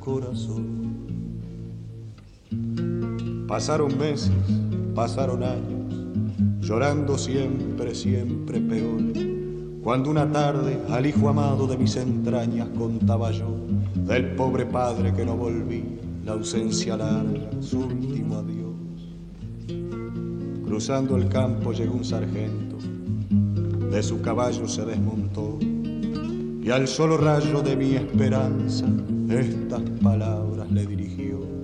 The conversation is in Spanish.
corazón. Pasaron meses, pasaron años, llorando siempre, siempre peor, cuando una tarde al hijo amado de mis entrañas contaba yo del pobre padre que no volví, la ausencia larga, su último adiós. Cruzando el campo llegó un sargento, de su caballo se desmontó y al solo rayo de mi esperanza estas palabras le dirigió.